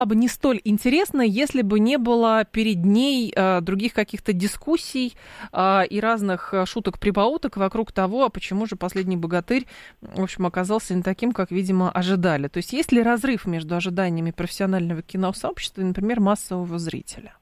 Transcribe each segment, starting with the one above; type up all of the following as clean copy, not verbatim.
бы не столь интересно, если бы не было перед ней других каких-то дискуссий и разных шуток-прибауток вокруг того, а почему же «Последний богатырь», в общем, оказался не таким, как, видимо, ожидали. То есть есть ли разрыв между ожиданиями профессионального киносообщества и, например, массового зрителя?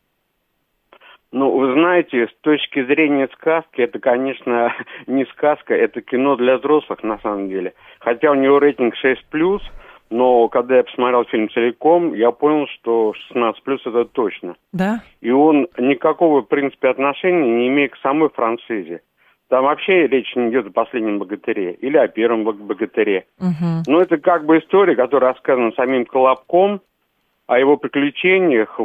Ну, вы знаете, с точки зрения сказки, это, конечно, не сказка, это кино для взрослых, на самом деле. Хотя у него рейтинг 6+, но когда я посмотрел фильм целиком, я понял, что 16+ это точно. Да? И он никакого, в принципе, отношения не имеет к самой франшизе. Там вообще речь не идет о «Последнем богатыре» или о «Первом богатыре». Угу. Но это как бы история, которая рассказана самим Колобком, о его приключениях,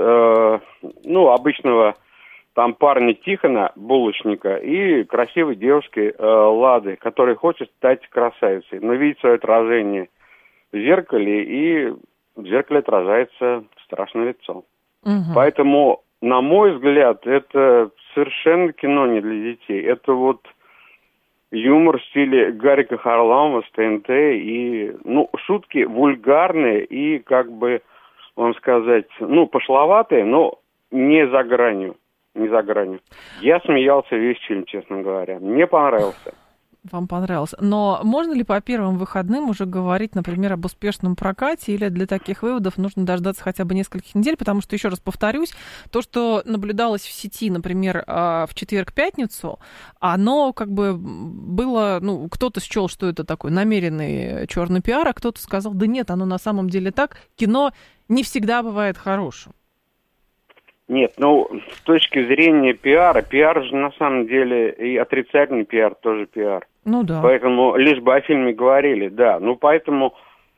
обычного там парня Тихона, булочника, и красивой девушки Лады, которая хочет стать красавицей, но видит свое отражение в зеркале, и в зеркале отражается страшное лицо. Угу. Поэтому, на мой взгляд, это совершенно кино не для детей. Это вот юмор в стиле Гарика Харламова с ТНТ, и, шутки вульгарные и, как бы, вам сказать, пошловатые, но не за гранью. Не за гранью. Я смеялся весь фильм, честно говоря. Мне понравился. Вам понравился. Но можно ли по первым выходным уже говорить, например, об успешном прокате, или для таких выводов нужно дождаться хотя бы нескольких недель? Потому что, еще раз повторюсь, то, что наблюдалось в сети, например, в четверг-пятницу, оно как бы было, кто-то счел, что это такой намеренный черный пиар, а кто-то сказал, да нет, оно на самом деле так. Кино не всегда бывает хорошим. Нет, с точки зрения пиара, пиар же на самом деле и отрицательный пиар тоже пиар. Ну да. Поэтому лишь бы о фильме говорили, да. Поэтому,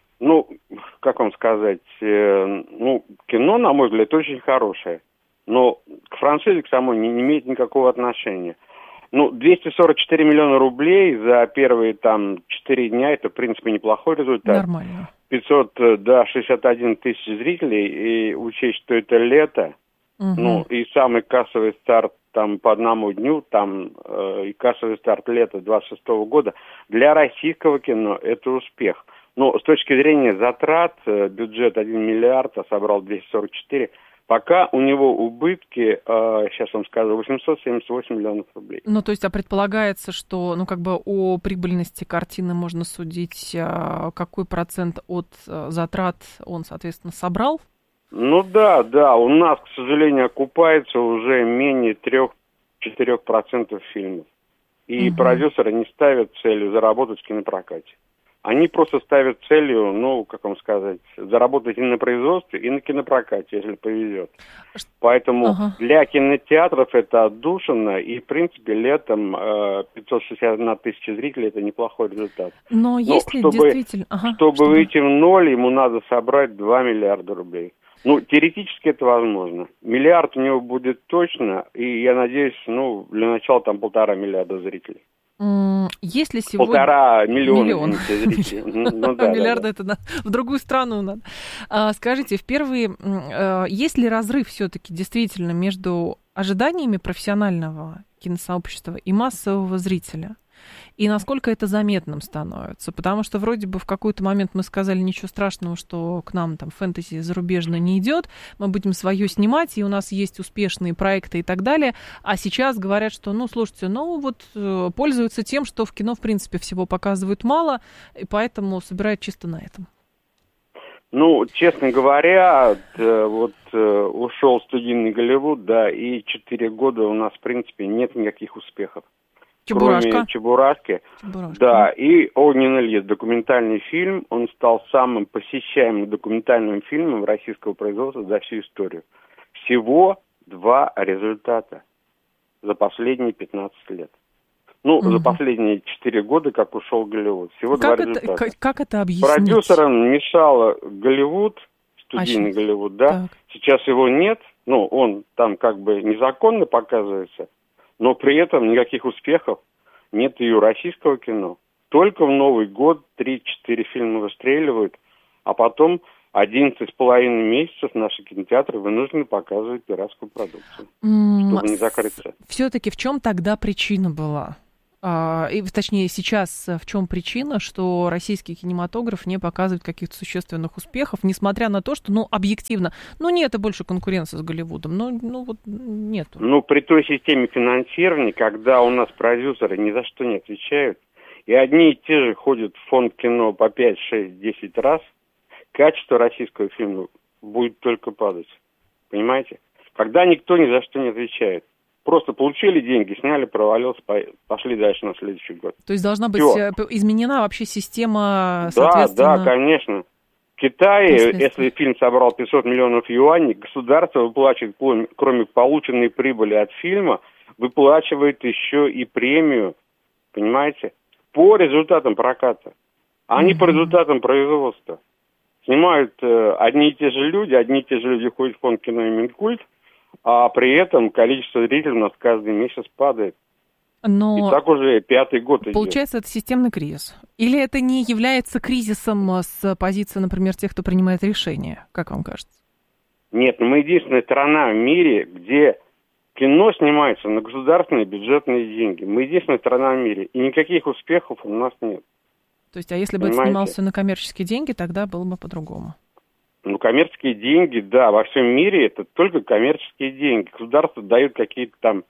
как вам сказать, кино, на мой взгляд, очень хорошее. Но к франшизе к самой не имеет никакого отношения. 244 миллиона рублей за первые 4 дня, это, в принципе, неплохой результат. Нормально. 561 тысяч зрителей, и учесть, что это лето, и самый кассовый старт по одному дню, и кассовый старт лета 26-го года, для российского кино это успех. Но с точки зрения затрат, бюджет 1 миллиард, а собрал 244, пока у него убытки, сейчас вам скажу, 878 миллионов рублей. То есть, предполагается, что, о прибыльности картины можно судить, какой процент от затрат он, соответственно, собрал? Да, у нас, к сожалению, окупается уже менее 3-4% фильмов. И продюсеры не ставят целью заработать в кинопрокате. Они просто ставят целью, как вам сказать, заработать и на производстве, и на кинопрокате, если повезет. Поэтому для кинотеатров это отдушина, и, в принципе, летом 561 тысяча зрителей – это неплохой результат. Но если действительно... Чтобы выйти в ноль, ему надо собрать 2 миллиарда рублей. Теоретически это возможно. Миллиард у него будет точно, и я надеюсь, для начала 1,5 миллиарда зрителей. Если сегодня... 1,5 миллиона зрителей. Миллиарда это в другую страну надо. Скажите, есть ли разрыв все-таки действительно между ожиданиями профессионального киносообщества и массового зрителя? И насколько это заметным становится? Потому что вроде бы в какой-то момент мы сказали, ничего страшного, что к нам фэнтези зарубежно не идет, мы будем свое снимать, и у нас есть успешные проекты и так далее. А сейчас говорят, что, слушайте, пользуются тем, что в кино, в принципе, всего показывают мало, и поэтому собирают чисто на этом. Честно говоря, ушел студийный Голливуд, и 4 года у нас, в принципе, нет никаких успехов. Чебурашка. Кроме Чебурашки. Да, и «Огненный лес», документальный фильм, он стал самым посещаемым документальным фильмом российского производства за всю историю. Всего 2 результата за последние 15 лет. За последние 4 года, как ушел Голливуд. Всего 2 результата. Как это объяснить? Продюсерам мешал Голливуд, студийный Голливуд, да. Так. Сейчас его нет, он там как бы незаконно показывается. Но при этом никаких успехов нет и у российского кино. Только в Новый год 3-4 фильма выстреливают, а потом 11,5 месяцев наши кинотеатры вынуждены показывать пиратскую продукцию, чтобы не закрыться. Все-таки в чем тогда причина была? И, точнее, сейчас в чем причина, что российский кинематограф не показывает каких-то существенных успехов, несмотря на то, что, объективно, нет больше конкуренции с Голливудом, вот нету. При той системе финансирования, когда у нас продюсеры ни за что не отвечают, и одни и те же ходят в фонд кино по 5, 6, 10 раз, качество российского фильма будет только падать. Понимаете? Когда никто ни за что не отвечает. Просто получили деньги, сняли, провалился, пошли дальше на следующий год. То есть должна быть изменена вообще система, соответственно... Да, конечно. В Китае, если фильм собрал 500 миллионов юаней, государство выплачивает, кроме полученной прибыли от фильма, выплачивает еще и премию, понимаете, по результатам проката, а не по результатам производства. Снимают одни и те же люди ходят в фонд кино и Минкульт, а при этом количество зрителей у нас каждый месяц падает. Но и так уже 5-й год идет. Получается, это системный кризис. Или это не является кризисом с позиции, например, тех, кто принимает решения, как вам кажется? Нет, мы единственная страна в мире, где кино снимается на государственные бюджетные деньги. Мы единственная страна в мире, и никаких успехов у нас нет. То есть, а если бы это снимался на коммерческие деньги, тогда было бы по-другому? Коммерческие деньги, да, во всем мире это только коммерческие деньги. Государство дает какие-то там,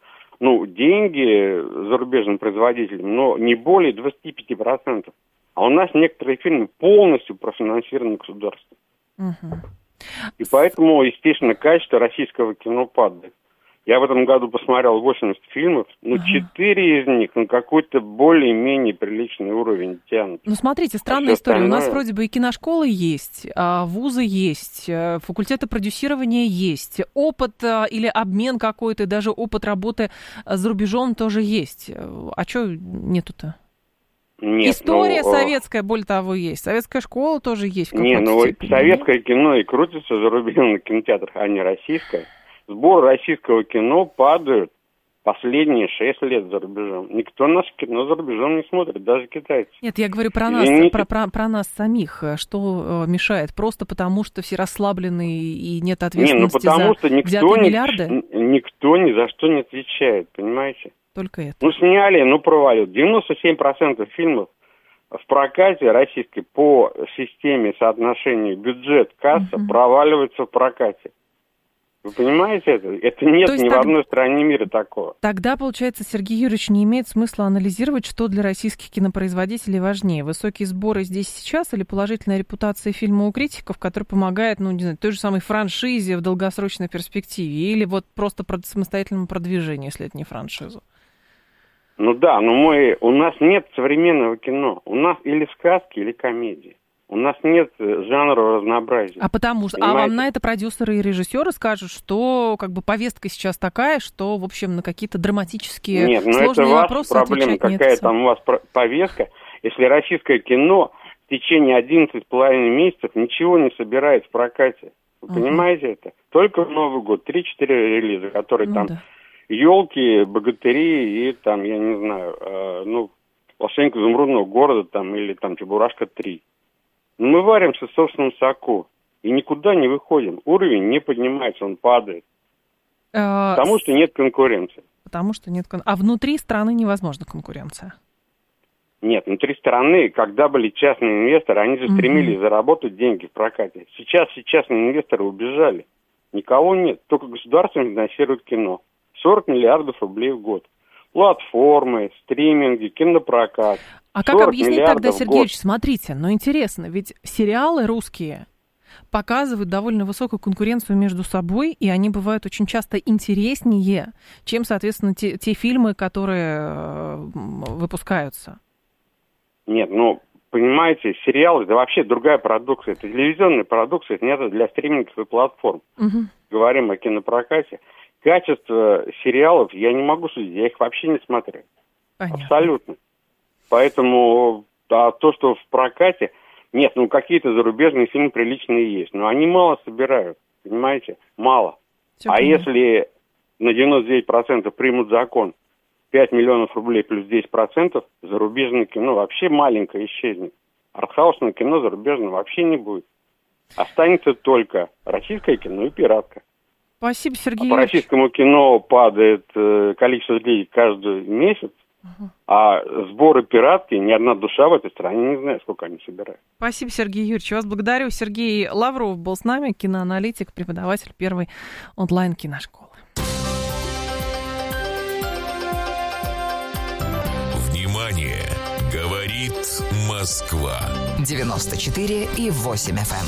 деньги зарубежным производителям, но не более 25%. А у нас некоторые фильмы полностью профинансированы государством. Угу. И поэтому, естественно, качество российского кино падает. Я в этом году посмотрел 80 фильмов, 4 из них на какой-то более-менее приличный уровень тянут. Смотрите, странная история. У нас вроде бы и киношколы есть, вузы есть, факультеты продюсирования есть, опыт или обмен какой-то, даже опыт работы за рубежом тоже есть. А что нету-то? Нет, история советская, более того, есть. Советская школа тоже есть. Советское кино и крутится за рубежом на кинотеатрах, а не российское. Сбор российского кино падают последние 6 лет за рубежом. Никто наше кино за рубежом не смотрит, даже китайцы. Нет, я говорю про нас, про нас самих. Что мешает? Просто потому, что все расслаблены и нет ответственности потому что взятые миллиарды? Никто ни за что не отвечает, понимаете? Только это. Сняли, провалил. 97% фильмов в прокате российской по системе соотношения бюджет-касса проваливаются в прокате. Вы понимаете это? Это нет ни в одной стране мира такого. Тогда, получается, Сергей Юрьевич, не имеет смысла анализировать, что для российских кинопроизводителей важнее. Высокие сборы здесь сейчас или положительная репутация фильма у критиков, которая помогает, той же самой франшизе в долгосрочной перспективе? Или просто самостоятельному продвижению, если это не франшиза? У нас нет современного кино. У нас или сказки, или комедии. У нас нет жанра разнообразия. А вам на это продюсеры и режиссеры скажут, что повестка сейчас такая, что, в общем, на какие-то драматические сложные вопросы отвечать нет. Проблема, какая там у вас повестка. Если российское кино в течение 11,5 месяцев ничего не собирает в прокате. Вы понимаете это? Только в Новый год 3-4 релиза, которые елки, богатыри и я не знаю, волшебник изумрудного города или Чебурашка 3. Мы варимся в собственном соку и никуда не выходим. Уровень не поднимается, он падает. Потому что нет конкуренции. А внутри страны невозможна конкуренция? Нет, внутри страны, когда были частные инвесторы, они же стремились заработать деньги в прокате. Сейчас все частные инвесторы убежали. Никого нет, только государство финансирует кино. 40 миллиардов рублей в год. Платформы, стриминги, кинопрокат. А как объяснить тогда, Сергей Ильич, смотрите, интересно, ведь сериалы русские показывают довольно высокую конкуренцию между собой, и они бывают очень часто интереснее, чем, соответственно, те фильмы, которые выпускаются. Нет, понимаете, сериалы — это вообще другая продукция. Это телевизионная продукция, это не для стриминговых платформ. Говорим о кинопрокате. Качество сериалов я не могу судить, я их вообще не смотрю. Понятно. Абсолютно. Поэтому то, что в прокате, нет, какие-то зарубежные фильмы приличные есть, но они мало собирают, понимаете, мало. Если на 99% примут закон 5 миллионов рублей плюс 10%, зарубежное кино вообще маленькое исчезнет. Артхаусное кино зарубежное вообще не будет. Останется только российское кино и пиратка. Спасибо, Сергей По российскому кино падает количество зрителей каждый месяц, А сборы пиратки, ни одна душа в этой стране не знает, сколько они собирают. Спасибо, Сергей Юрьевич. Вас благодарю. Сергей Лавров был с нами, киноаналитик, преподаватель первой онлайн-киношколы. Внимание! Говорит Москва. 94,8 FM.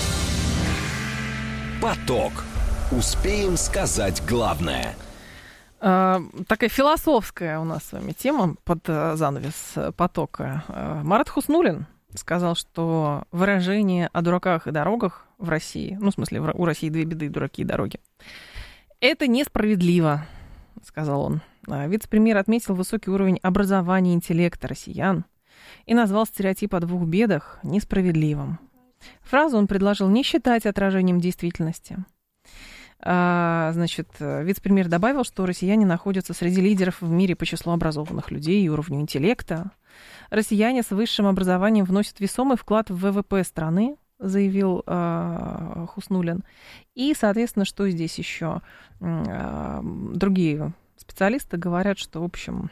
Поток. Успеем сказать главное. Такая философская у нас с вами тема под занавес потока. Марат Хуснуллин сказал, что выражение о дураках и дорогах в России, ну, в смысле, у России две беды, дураки и дороги, это несправедливо, сказал он. Вице-премьер отметил высокий уровень образования и интеллекта россиян и назвал стереотип о двух бедах несправедливым. Фразу он предложил не считать отражением действительности. Значит, вице-премьер добавил, что россияне находятся среди лидеров в мире по числу образованных людей и уровню интеллекта. Россияне с высшим образованием вносят весомый вклад в ВВП страны, заявил Хуснуллин. И, соответственно, что здесь еще? Другие специалисты говорят, что, в общем,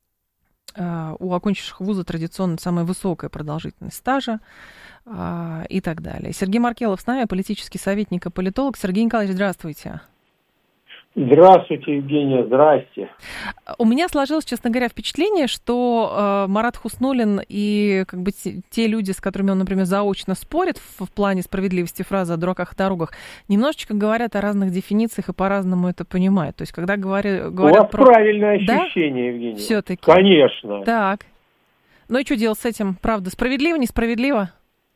у окончивших вузы традиционно самая высокая продолжительность стажа и так далее. Сергей Маркелов с нами, политический советник и политолог. Сергей Николаевич, здравствуйте. Здравствуйте, Евгения, здрасте. У меня сложилось, честно говоря, впечатление, что Марат Хуснуллин и как бы те люди, с которыми он, например, заочно спорит в плане справедливости фразы о дураках и дорогах, немножечко говорят о разных дефинициях и по-разному это понимают. То есть, когда говорят у вас про... правильное ощущение, да? Евгения. Все-таки. Конечно. Так. Ну и что делать с этим? Правда, справедливо, несправедливо?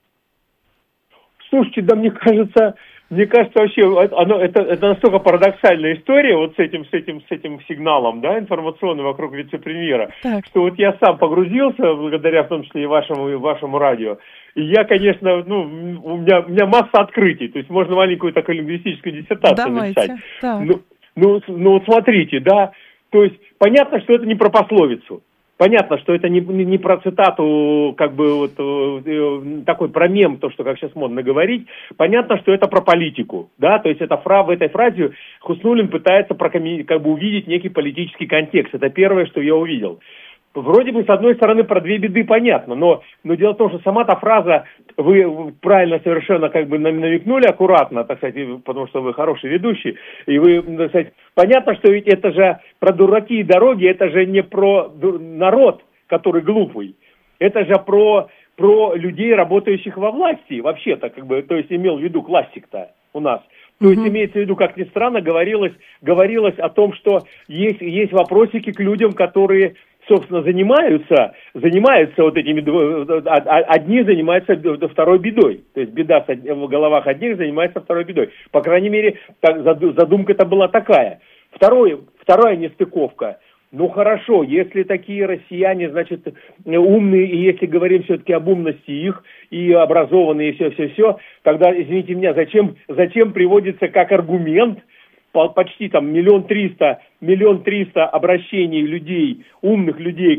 Слушайте, да мне кажется вообще это настолько парадоксальная история вот с этим сигналом, да, информационным вокруг вице-премьера, что вот я сам погрузился благодаря в том числе и вашему радио. И я, конечно, у меня масса открытий, то есть можно маленькую такую лингвистическую диссертацию написать. Ну вот смотрите, да, то есть понятно, что это не про пословицу. Понятно, что это не про цитату, как бы вот такой про мем, то, что как сейчас модно говорить. Понятно, что это про политику, да, то есть в этой фразе Хуснуллин пытается как бы увидеть некий политический контекст. Это первое, что я увидел. Вроде бы, с одной стороны, про две беды понятно, но дело в том, что сама та фраза, вы правильно совершенно как бы намекнули аккуратно, так сказать, потому что вы хороший ведущий, и вы, так сказать, понятно, что ведь это же про дураки и дороги, это же не про народ, который глупый, это же про людей, работающих во власти, вообще-то, как бы, то есть имел в виду классик-то у нас. То есть имеется в виду, как ни странно, говорилось о том, что есть вопросики к людям, которые, собственно, занимаются вот этими, одни занимаются второй бедой. То есть беда в головах одних занимается второй бедой. По крайней мере, задумка-то была такая. Вторая нестыковка. Ну хорошо, если такие россияне, значит, умные, и если говорим все-таки об умности их, и образованные, и все, тогда, извините меня, зачем приводится как аргумент почти там 1 300 000 обращений людей, умных людей,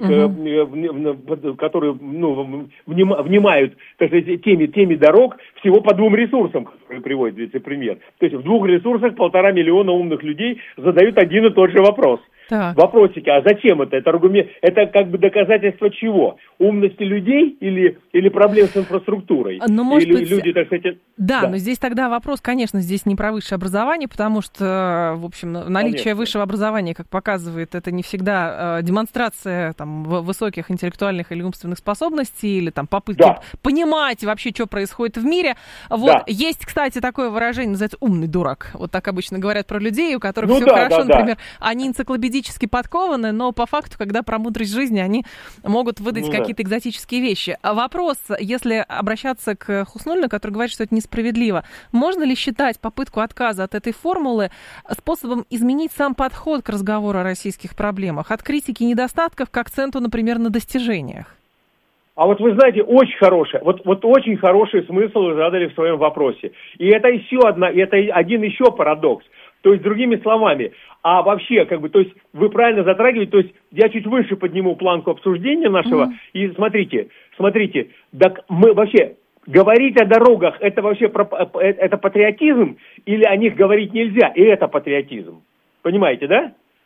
которые внимают, так сказать, теме дорог, всего по 2 ресурсам, которые приводит вице-премьер. То есть в 2 ресурсах 1,5 миллиона умных людей задают один и тот же вопрос. Так. Вопросики, а зачем это? Это аргумент, это как бы доказательство чего? Умности людей или проблем с инфраструктурой? Ну, может быть, люди, так сказать... Да, но здесь тогда вопрос, конечно, здесь не про высшее образование, потому что, в общем, наличие высшего образования, как показывает, это не всегда демонстрация там высоких интеллектуальных или умственных способностей, или там попытки понимать вообще, что происходит в мире. Вот есть, кстати, такое выражение, называется «умный дурак». Вот так обычно говорят про людей, у которых все хорошо, например, они энциклопедически подкованы, но по факту, когда про мудрость жизни, они могут выдать какие-то экзотические вещи. А вопрос, если обращаться к Хуснуллину, который говорит, что это несправедливо, можно ли считать попытку отказа от этой формулы способом изменить сам подход к разговору о российских проблемах, от критики недостатков к акценту, например, на достижениях? А вот вы знаете, очень хороший смысл вы задали в своем вопросе. И это один еще парадокс. То есть, другими словами, а вообще, как бы, то есть, вы правильно затрагиваете, то есть, я чуть выше подниму планку обсуждения нашего, и смотрите, так мы вообще, говорить о дорогах, это вообще, это патриотизм, или о них говорить нельзя, и это патриотизм, понимаете, да?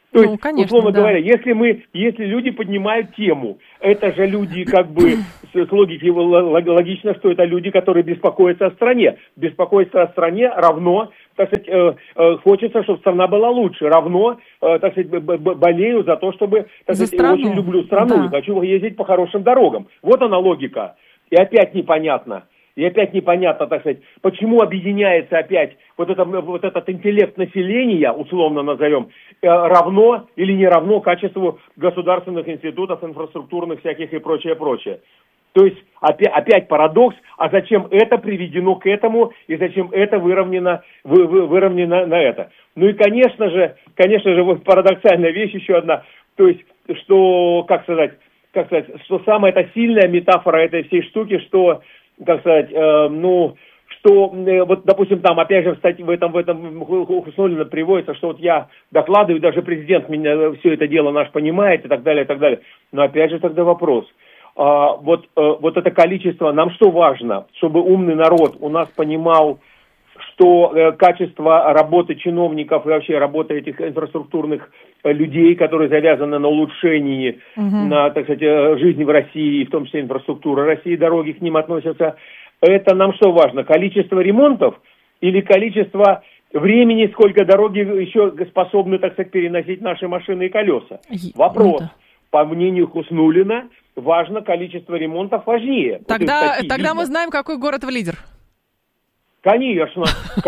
То есть, конечно, условно говоря, если люди поднимают тему, это же люди, как бы, с логики логично, что это люди, которые беспокоятся о стране. Беспокоиться о стране равно, так сказать, хочется, чтобы страна была лучше, равно, так сказать, болею за то, чтобы, так сказать, очень люблю страну, и хочу ездить по хорошим дорогам. Вот она логика. И опять непонятно, так сказать, почему объединяется опять вот этот интеллект населения, условно назовем, равно или не равно качеству государственных институтов, инфраструктурных всяких и прочее. То есть опять парадокс, а зачем это приведено к этому, и зачем это выровнено на это. Ну и, конечно же, вот парадоксальная вещь еще одна, то есть, что, как сказать, что самая эта сильная метафора этой всей штуки, что, как сказать, что, вот, допустим, там, опять же, кстати, в этом Хуснуллина приводится, что вот я докладываю, даже президент меня все это дело наш понимает и так далее. Но опять же тогда вопрос. Вот это количество, нам что важно? Чтобы умный народ у нас понимал, что качество работы чиновников и вообще работы этих инфраструктурных людей, которые завязаны на улучшении, на, так сказать, жизни в России, в том числе инфраструктура России, дороги к ним относятся. Это нам что важно? Количество ремонтов или количество времени, сколько дороги еще способны, так сказать, переносить наши машины и колеса? Вопрос. По мнению Хуснуллина, важно количество ремонтов важнее. Тогда мы знаем, какой город в лидер. Конечно.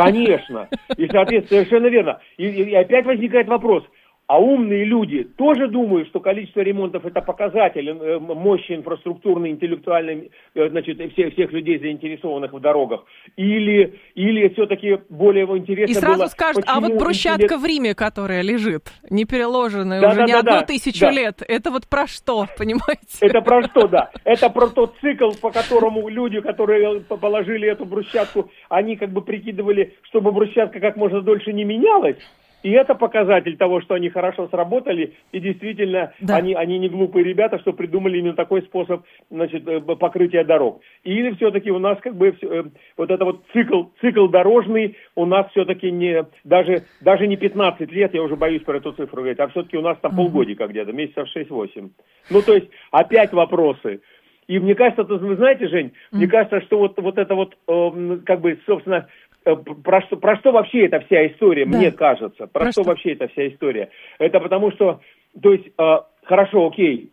И, соответственно, совершенно верно. И опять возникает вопрос. А умные люди тоже думают, что количество ремонтов – это показатель мощи инфраструктурной, интеллектуальной, значит, всех людей, заинтересованных в дорогах? Или все-таки более интересно было… И сразу скажут, а вот брусчатка в Риме, которая лежит, не переложенная уже не одну тысячу лет, это вот про что, понимаете? Это про что, да. Это про тот цикл, по которому люди, которые положили эту брусчатку, они как бы прикидывали, чтобы брусчатка как можно дольше не менялась. И это показатель того, что они хорошо сработали, и действительно они не глупые ребята, что придумали именно такой способ, значит, покрытия дорог. Или все-таки у нас как бы вот это вот цикл дорожный у нас все-таки даже не 15 лет, я уже боюсь про эту цифру говорить, а все-таки у нас там полгодика где-то, месяцев 6-8. Ну, то есть опять вопросы. И мне кажется, вы знаете, Жень, мне кажется, что вот это вот, как бы, собственно, про что вообще эта вся история, мне кажется, про что вообще эта вся история? Это потому что, то есть, хорошо, окей,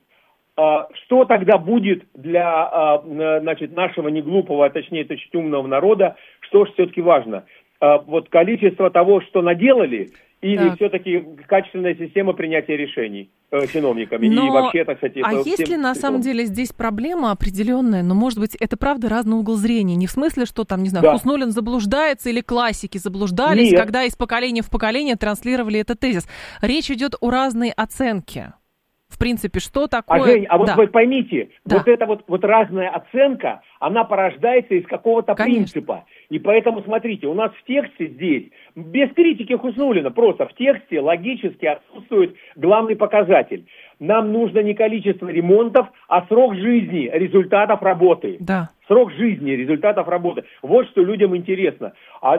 что тогда будет для, значит, нашего неглупого, а точнее, очень умного народа, что же все-таки важно? Вот количество того, что наделали, или все-таки качественная система принятия решений чиновниками? И вообще, так сказать, есть ли на самом деле здесь проблема определенная, но, может быть, это правда разный угол зрения? Не в смысле, что там, не знаю, Хуснуллин заблуждается или классики заблуждались, когда из поколения в поколение транслировали этот тезис. Речь идет о разной оценке. В принципе, что такое… Жень, вот вы поймите, вот эта вот разная оценка, она порождается из какого-то принципа. И поэтому, смотрите, у нас в тексте здесь, без критики Хуснуллина, просто в тексте логически отсутствует главный показатель. Нам нужно не количество ремонтов, а срок жизни результатов работы. Срок жизни результатов работы. Вот что людям интересно.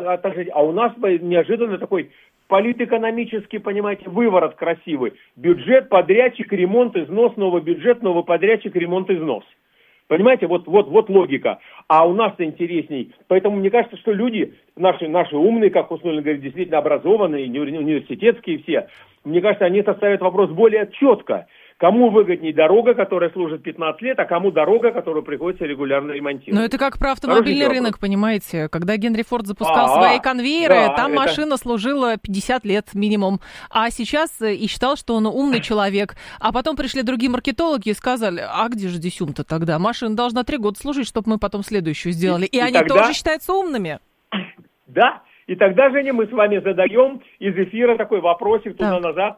А у нас неожиданно такой… политэкономический, понимаете, выворот красивый. Бюджет, подрядчик, ремонт, износ, новый бюджет, новый подрядчик, ремонт, износ. Понимаете, вот логика. А у нас-то интересней. Поэтому мне кажется, что люди, наши умные, как Хуснуллин говорит, действительно образованные, университетские все, мне кажется, они составят вопрос более четко. Кому выгоднее дорога, которая служит 15 лет, а кому дорога, которую приходится регулярно ремонтировать? Но это как про автомобильный рынок, понимаете. Когда Генри Форд запускал свои конвейеры, там машина служила 50 лет минимум. А сейчас и считал, что он умный человек. А потом пришли другие маркетологи и сказали, а где же здесь ум-то тогда? Машина должна 3 года служить, чтобы мы потом следующую сделали. И они тогда… тоже считаются умными. Да. И тогда, Женя, мы с вами задаем из эфира такой вопросик туда-назад,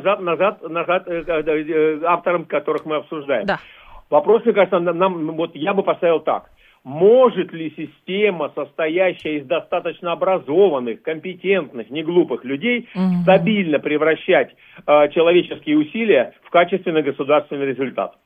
авторам, которых мы обсуждаем. Вопрос, мне кажется, вот я бы поставил так. Может ли система, состоящая из достаточно образованных, компетентных, неглупых людей, стабильно превращать человеческие усилия в качественный государственный результат?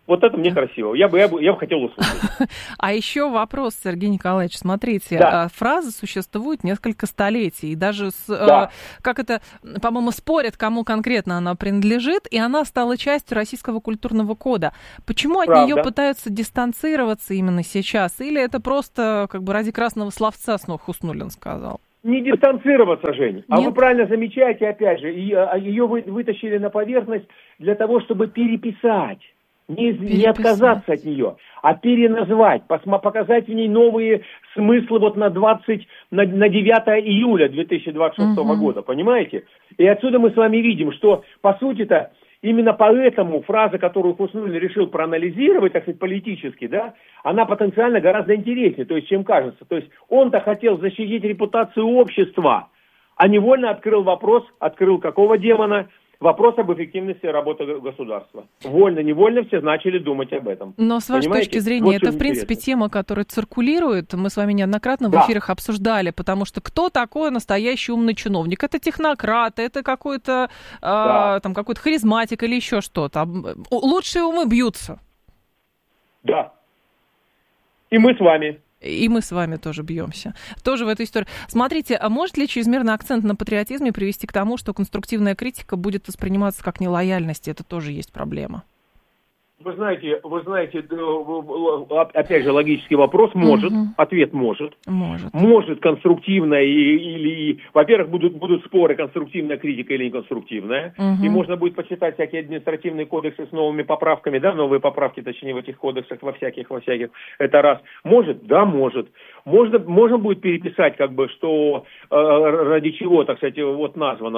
Вот это мне красиво. Я бы хотел услышать. А еще вопрос, Сергей Николаевич. Смотрите, фраза существует несколько столетий. И даже, по-моему, спорят, кому конкретно она принадлежит, и она стала частью российского культурного кода. Почему от нее пытаются дистанцироваться именно сейчас? Или это просто ради красного словца Хуснуллин сказал? Не дистанцироваться, Жень. А вы правильно замечаете, опять же, ее вытащили на поверхность для того, чтобы переписать. Не отказаться от нее, а переназвать, показать в ней новые смыслы на 9 июля 2026 года, понимаете? И отсюда мы с вами видим, что, по сути-то, именно поэтому фраза, которую Хуснуллин решил проанализировать, так сказать, политически, она потенциально гораздо интереснее, то есть, чем кажется. То есть, он-то хотел защитить репутацию общества, а невольно открыл какого демона? Вопрос об эффективности работы государства. Вольно-невольно все начали думать об этом. Но с вашей точки зрения, это, в принципе, тема, которая циркулирует. Мы с вами неоднократно в эфирах обсуждали, потому что кто такой настоящий умный чиновник? Это технократ, это какой-то какой-то харизматик или еще что-то. Лучшие умы бьются. Да. И мы с вами. И мы с вами тоже бьемся. Тоже в эту историю. Смотрите, а может ли чрезмерный акцент на патриотизме привести к тому, что конструктивная критика будет восприниматься как нелояльность? Это тоже есть проблема. Вы знаете, опять же, логический вопрос. Может. Ответ может. Может конструктивная или во-первых, будут споры, конструктивная критика или неконструктивная. И можно будет почитать всякие административные кодексы с новыми поправками, новые поправки, точнее, в этих кодексах, во всяких. Это раз. Может? Да, может. Можно будет переписать, что ради чего, так сказать, названо,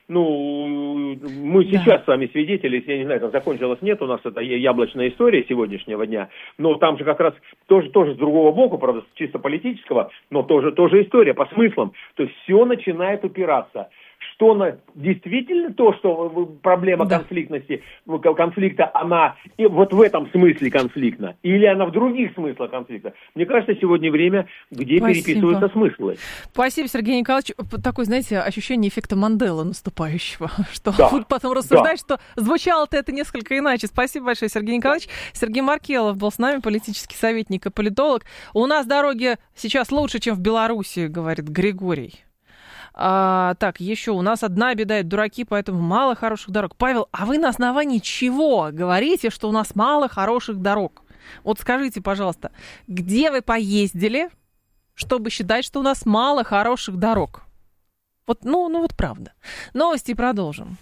мы сейчас с вами свидетели, я не знаю, закончилось, нет у нас это яблочная история сегодняшнего дня, но там же как раз тоже с другого боку, правда, чисто политического, но тоже история по смыслам. То есть все начинает упираться. Что действительно то, что проблема конфликта, она и вот в этом смысле конфликтна, или она в других смыслах конфликта? Мне кажется, сегодня время, где переписываются смыслы. Спасибо, Сергей Николаевич. Такое, знаете, ощущение эффекта Манделы наступающего, что потом рассуждать, что звучало-то это несколько иначе. Спасибо большое, Сергей Николаевич. Сергей Маркелов был с нами, политический советник и политолог. У нас дороги сейчас лучше, чем в Беларуси, говорит Григорий. Так, еще у нас одна беда, это дураки, поэтому мало хороших дорог. Павел, а вы на основании чего говорите, что у нас мало хороших дорог? Вот скажите, пожалуйста, где вы поездили, чтобы считать, что у нас мало хороших дорог? Вот правда. Новости продолжим.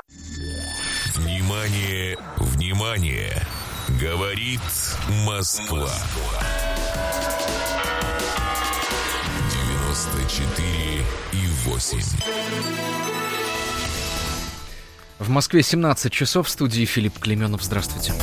Внимание, внимание! Говорит Москва. 94,8. В Москве 17 часов. В студии Филипп Клейменов. Здравствуйте.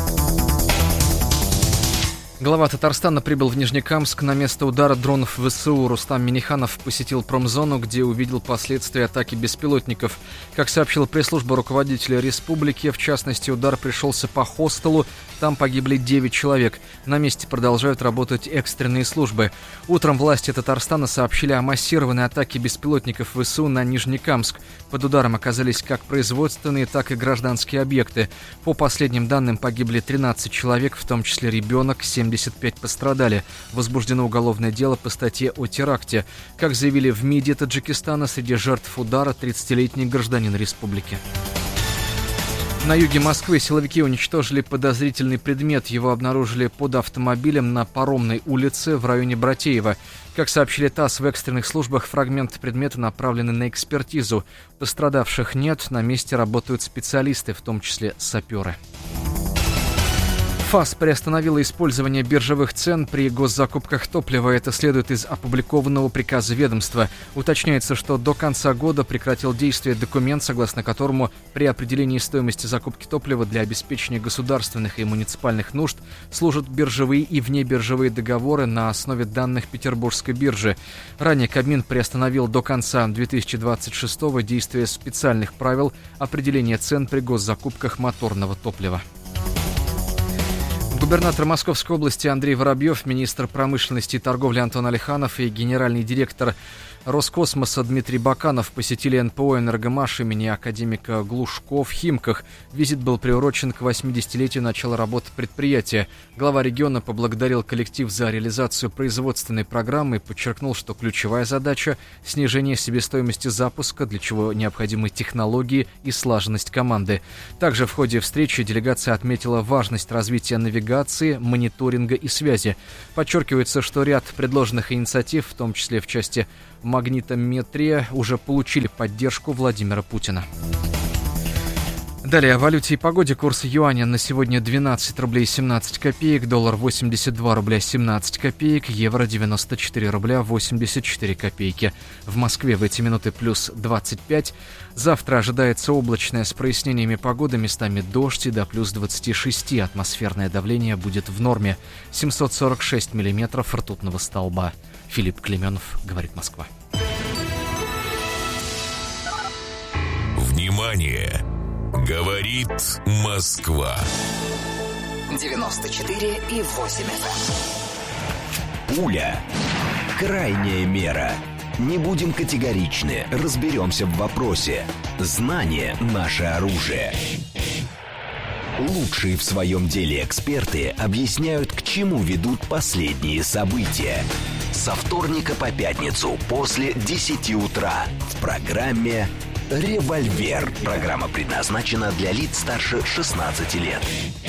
Глава Татарстана прибыл в Нижнекамск. На место удара дронов ВСУ. Рустам Минниханов посетил промзону, где увидел последствия атаки беспилотников. Как сообщила пресс-служба руководителя республики, в частности, удар пришелся по хостелу. Там погибли 9 человек. На месте продолжают работать экстренные службы. Утром власти Татарстана сообщили о массированной атаке беспилотников ВСУ на Нижнекамск. Под ударом оказались как производственные, так и гражданские объекты. По последним данным, погибли 13 человек, в том числе ребенок, 75 пострадали. Возбуждено уголовное дело по статье о теракте. Как заявили в МИДе Таджикистана, среди жертв удара 30-летний гражданин республики. На юге Москвы силовики уничтожили подозрительный предмет. Его обнаружили под автомобилем на Паромной улице в районе Братеева. Как сообщили ТАСС, в экстренных службах фрагменты предмета направлены на экспертизу. Пострадавших нет, на месте работают специалисты, в том числе саперы. ФАС приостановила использование биржевых цен при госзакупках топлива. Это следует из опубликованного приказа ведомства. Уточняется, что до конца года прекратил действие документ, согласно которому при определении стоимости закупки топлива для обеспечения государственных и муниципальных нужд служат биржевые и внебиржевые договоры на основе данных Петербургской биржи. Ранее Кабмин приостановил до конца 2026-го действие специальных правил определения цен при госзакупках моторного топлива. Губернатор Московской области Андрей Воробьев, министр промышленности и торговли Антон Алиханов и генеральный директор Роскосмоса Дмитрий Баканов посетили НПО «Энергомаш» имени академика Глушко в Химках. Визит был приурочен к 80-летию начала работы предприятия. Глава региона поблагодарил коллектив за реализацию производственной программы и подчеркнул, что ключевая задача – снижение себестоимости запуска, для чего необходимы технологии и слаженность команды. Также в ходе встречи делегация отметила важность развития навигации, мониторинга и связи. Подчеркивается, что ряд предложенных инициатив, в том числе в части магнитометрия, уже получили поддержку Владимира Путина. Далее о валюте и погоде. Курс юаня на сегодня 12 рублей 17 копеек, доллар 82 рубля 17 копеек, евро 94 рубля 84 копейки. В Москве в эти минуты плюс 25. Завтра ожидается облачная с прояснениями погоды, местами дождь и до плюс 26. Атмосферное давление будет в норме. 746 миллиметров ртутного столба. Филипп Клеменов, говорит Москва. Внимание! Говорит Москва. 94,8 FM. Пуля. Крайняя мера. Не будем категоричны, разберемся в вопросе. Знание – наше оружие. Лучшие в своем деле эксперты объясняют, к чему ведут последние события. Со вторника по пятницу после 10 утра в программе «Револьвер». Программа предназначена для лиц старше 16 лет.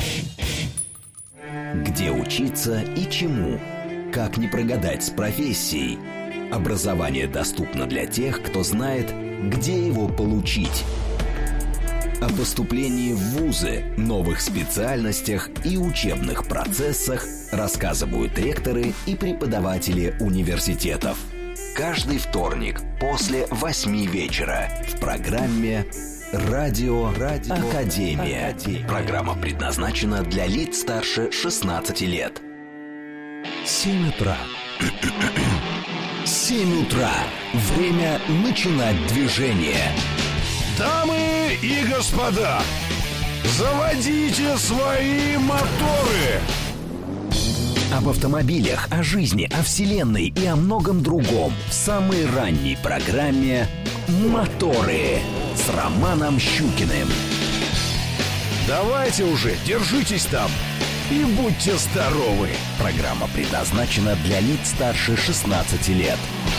Где учиться и чему? Как не прогадать с профессией? Образование доступно для тех, кто знает, где его получить. О поступлении в вузы, новых специальностях и учебных процессах рассказывают ректоры и преподаватели университетов. Каждый вторник после 8 вечера в программе «Радио Академия». Программа предназначена для лиц старше 16 лет. 7 утра. 7 утра. Время начинать движение. Дамы и господа, заводите свои моторы! Об автомобилях, о жизни, о вселенной и о многом другом в самой ранней программе «Моторы» с Романом Щукиным. Давайте уже, держитесь там и будьте здоровы! Программа предназначена для лиц старше 16 лет.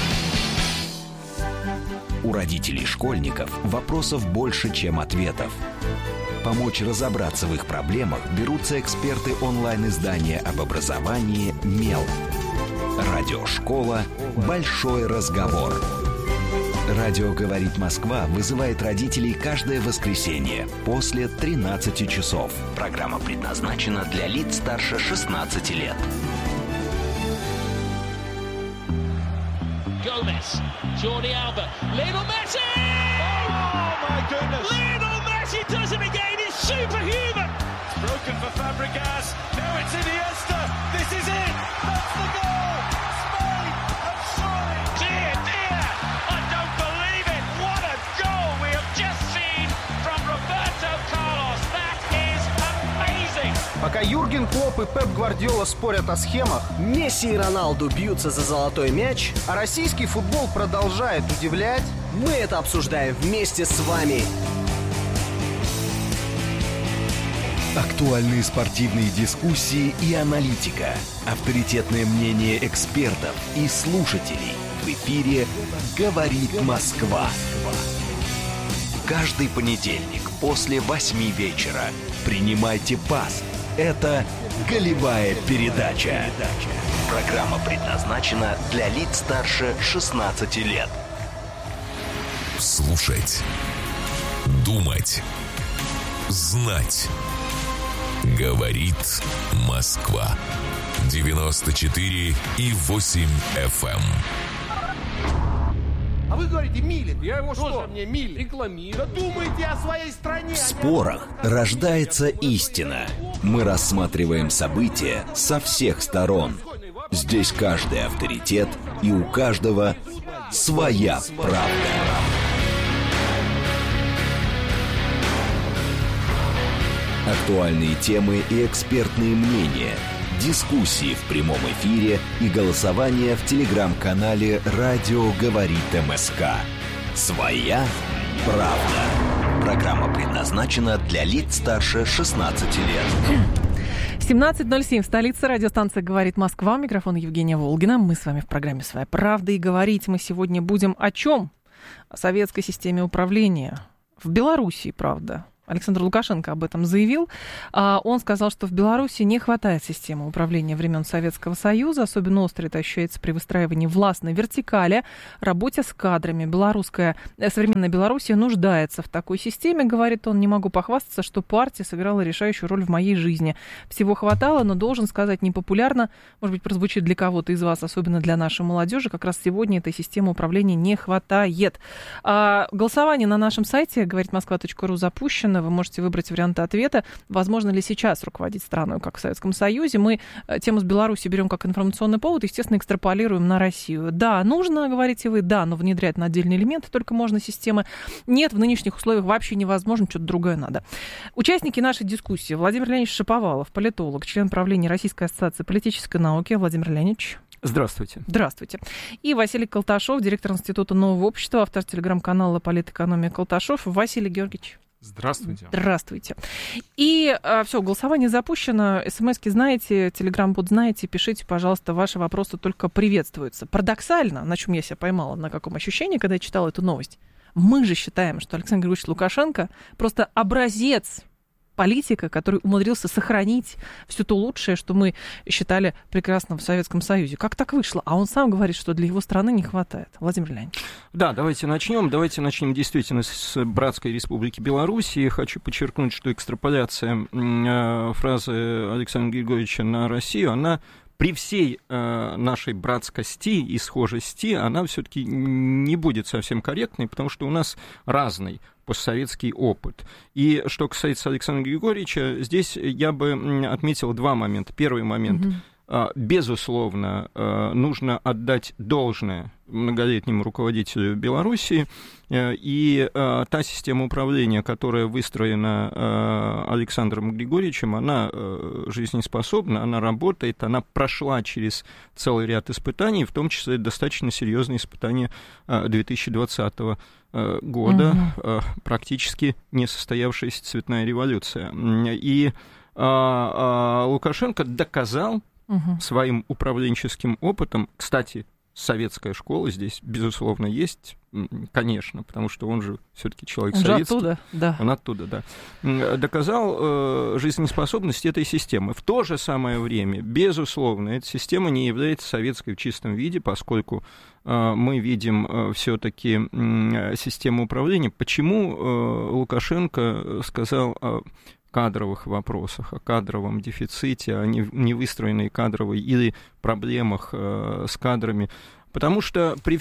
У родителей школьников вопросов больше, чем ответов. Помочь разобраться в их проблемах берутся эксперты онлайн-издания об образовании «Мел». Радиошкола «Большой разговор». Радио «Говорит Москва» вызывает родителей каждое воскресенье после 13 часов. Программа предназначена для лиц старше 16 лет. Gomez, Jordi Alba, Lionel Messi! Oh my goodness! Lionel Messi does it again! It's superhuman! It's broken for Fabregas. Now it's Iniesta. This is it. That's the goal. Spain have surely. Dear, dear! I don't believe it. What a goal we have just seen from Roberto Carlos. That is amazing. Пока Юрген Клопп и Пеп Гвардиола спорят о схемах, Месси и Роналду бьются за золотой мяч, а российский футбол продолжает удивлять, мы это обсуждаем вместе с вами. Актуальные спортивные дискуссии и аналитика. Авторитетное мнение экспертов и слушателей. В эфире «Говорит Москва». Каждый понедельник после 8 вечера принимайте пас. Это «Голевая передача». Программа предназначена для лиц старше 16 лет. Слушать. Думать. Знать. Говорит Москва. 94,8 FM. А вы говорите Милин. Я его что? Мне Милин рекламирую. Да думайте о своей стране. В спорах рождается истина. Мы рассматриваем события со всех сторон. Здесь каждый авторитет, и у каждого своя правда. Актуальные темы и экспертные мнения. дискуссии в прямом эфире и голосование в телеграм-канале «Радио говорит МСК». «Своя правда». Программа предназначена для лиц старше 16 лет. 17:07 в столице. Радиостанция «Говорит Москва». Микрофон Евгения Волгина. Мы с вами в программе «Своя правда». И говорить мы сегодня будем о чем? О советской системе управления. В Белоруссии, правда. Александр Лукашенко об этом заявил. Он сказал, что в Беларуси не хватает системы управления времен Советского Союза. Особенно остро это ощущается при выстраивании властной вертикали, работе с кадрами. Современная Белоруссия нуждается в такой системе, говорит он. Не могу похвастаться, что партия сыграла решающую роль в моей жизни. Всего хватало, но должен сказать, непопулярно, может быть, прозвучит для кого-то из вас, особенно для нашей молодежи. Как раз сегодня этой системы управления не хватает. Голосование на нашем сайте говоритмосква.ру запущено. Вы можете выбрать варианты ответа. Возможно ли сейчас руководить страной, как в Советском Союзе? Мы тему с Беларусью берем как информационный повод, естественно, экстраполируем на Россию. Да, нужно, говорите вы, да, но внедрять на отдельные элементы только можно системы. Нет, в нынешних условиях вообще невозможно, что-то другое надо. Участники нашей дискуссии: Владимир Леонидович Шаповалов, политолог, член правления Российской ассоциации политической науки. Владимир Леонидович. Здравствуйте. Здравствуйте. И Василий Колташов, директор Института нового общества, автор телеграм-канала «Политэкономия Колташов». Василий Георгиевич. Здравствуйте. Здравствуйте. И все, голосование запущено. СМСки знаете, телеграм-бот знаете. Пишите, пожалуйста, ваши вопросы только приветствуются. Парадоксально, на чем я себя поймала, на каком ощущении, когда я читала эту новость. Мы же считаем, что Александр Григорьевич Лукашенко просто образец политика, который умудрился сохранить все то лучшее, что мы считали прекрасным в Советском Союзе. Как так вышло? А он сам говорит, что для его страны не хватает. Владимир Леонидович. Да, давайте начнем. Давайте начнем действительно с братской республики Белоруссии. Хочу подчеркнуть, что экстраполяция фразы Александра Григорьевича на Россию, она при всей нашей братскости и схожести, она все-таки не будет совсем корректной, потому что у нас разный постсоветский опыт. И что касается Александра Григорьевича, здесь я бы отметил два момента. Первый момент. Безусловно, нужно отдать должное многолетнему руководителю Белоруссии, и та система управления, которая выстроена Александром Григорьевичем, она жизнеспособна, она работает, она прошла через целый ряд испытаний, в том числе достаточно серьезные испытания 2020 года, практически не состоявшаяся цветная революция. И Лукашенко доказал своим управленческим опытом, кстати, советская школа здесь, безусловно, есть, конечно, потому что он же все-таки человек советский. Оттуда, да. Он оттуда, да. Доказал жизнеспособность этой системы. В то же самое время, безусловно, эта система не является советской в чистом виде, поскольку мы видим все-таки систему управления. Почему Лукашенко сказал о кадровых вопросах, о кадровом дефиците, о невыстроенной кадровой или проблемах с кадрами? Потому что при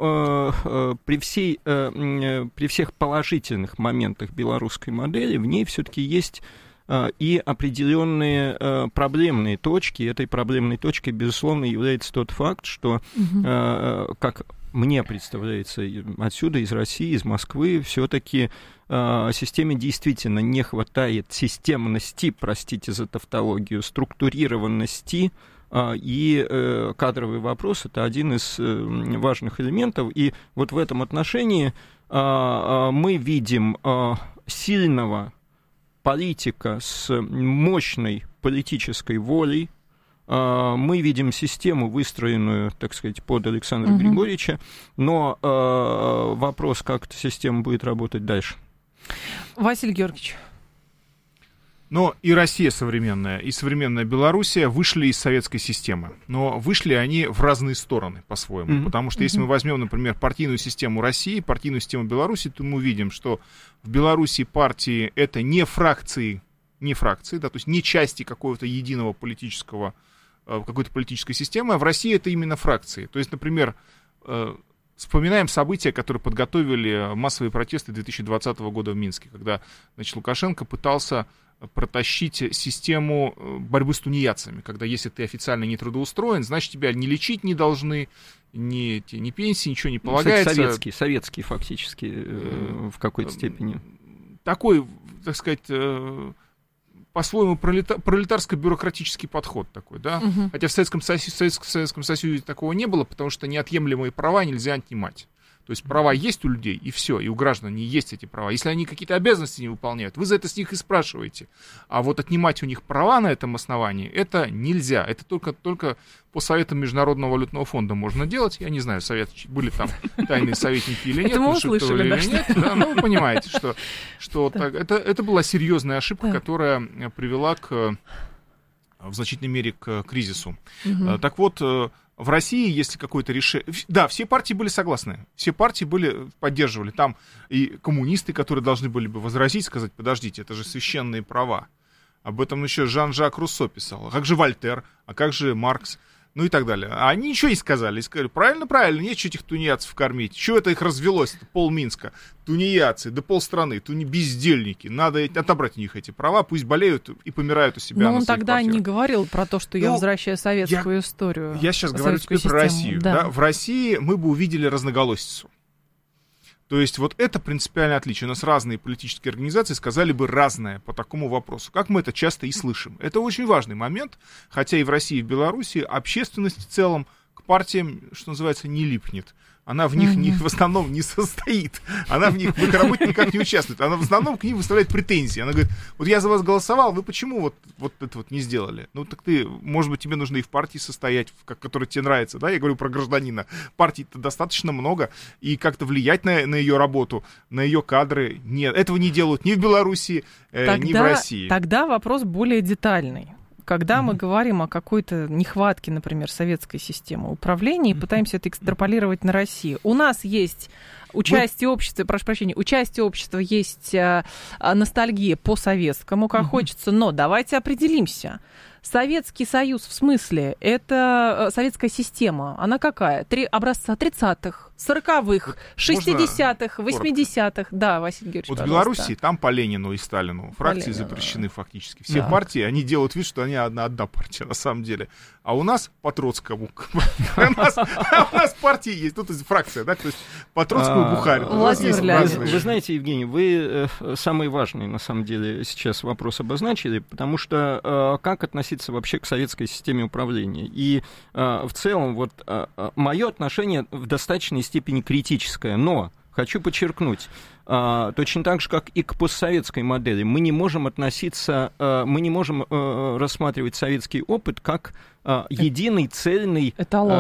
всех положительных моментах белорусской модели в ней все-таки есть и определенные проблемные точки. Этой проблемной точкой, безусловно, является тот факт, что, как мне представляется отсюда, из России, из Москвы, все-таки системе действительно не хватает системности, простите за тавтологию, структурированности, и кадровый вопрос — это один из важных элементов. И вот в этом отношении мы видим сильного политика с мощной политической волей. Мы видим систему, выстроенную, так сказать, под Александра Григорьевича, но вопрос, как эта система будет работать дальше. Василий Георгиевич. Но и Россия современная, и современная Белоруссия вышли из советской системы. Но вышли они в разные стороны по-своему. Потому что если мы возьмем, например, партийную систему России, партийную систему Беларуси, то мы увидим, что в Беларуси партии — это не фракции, да, то есть не части какого-то единого политического, какой-то политической системы, а в России это именно фракции. То есть, например, вспоминаем события, которые подготовили массовые протесты 2020 года в Минске, когда, значит, Лукашенко пытался протащить систему борьбы с тунеядцами, когда если ты официально не трудоустроен, значит, тебя ни лечить не должны, ни пенсии, ничего не полагается. Кстати, советский фактически в какой-то степени. Такой, так сказать, по-своему пролетарско-бюрократический подход такой, да? Хотя в Советском Союзе такого не было, потому что неотъемлемые права нельзя отнимать. То есть права есть у людей, и все, и у граждан есть эти права. Если они какие-то обязанности не выполняют, вы за это с них и спрашиваете. А вот отнимать у них права на этом основании, это нельзя. Это только по советам Международного валютного фонда можно делать. Я не знаю, были там тайные советники или нет. Это мы услышали, да? Или нет. Да, ну, вы понимаете, что это была серьезная ошибка, которая привела в значительной мере к кризису. Так вот, в России, если какое-то решение... Да, все партии были согласны, все партии поддерживали. Там и коммунисты, которые должны были бы возразить, сказать, подождите, это же священные права. Об этом еще Жан-Жак Руссо писал. А как же Вольтер, а как же Маркс? Ну и так далее. А они ничего не сказали. И сказали, правильно, нечего этих тунеядцев кормить. Чего это их развелось? Это полминска. Тунеядцы, да полстраны, бездельники. Надо отобрать у них эти права, пусть болеют и помирают у себя. Но он тогда не говорил про то, что я возвращаю советскую историю. Я сейчас говорю теперь про Россию. Да. Да? В России мы бы увидели разноголосицу. То есть вот это принципиальное отличие. У нас разные политические организации сказали бы разное по такому вопросу, как мы это часто и слышим. Это очень важный момент, хотя и в России, и в Беларуси общественность в целом к партиям, что называется, не липнет. Она в них в основном не состоит. Она в их работе никак не участвует. Она в основном к ним выставляет претензии. Она говорит, вот я за вас голосовал, вы почему вот это вот не сделали? Ну, так ты, может быть, тебе нужно и в партии состоять, которая тебе нравится, да? Я говорю про гражданина. Партий-то достаточно много, и как-то влиять на ее работу, на ее кадры нет. Этого не делают ни в Беларуси, ни в России. Тогда вопрос более детальный. Когда мы говорим о какой-то нехватке, например, советской системы управления и пытаемся это экстраполировать на Россию, у нас есть участие общества, прошу прощения, участие общества, есть ностальгия по советскому, как хочется, но давайте определимся. Советский Союз в смысле, это советская система, она какая? Образца 30-х, 40-х, 60-х, 80-х. Да, Василий Георгиевич, вот в Беларуси там поЛенину и Сталину фракции запрещены фактически. Все партии, они делают вид, что они одна партия на самом деле. А у нас по Троцкому. У нас партии есть, тут фракция, да, то есть по Троцкому бухарь. Вы знаете, Евгений, вы самый важный, на самом деле, сейчас вопрос обозначили, потому что как относиться вообще к советской системе управления? И в целом, вот мое отношение в достаточной степени критическое, но хочу подчеркнуть, точно так же, как и к постсоветской модели, мы не можем относиться, мы не можем рассматривать советский опыт как единый, цельный,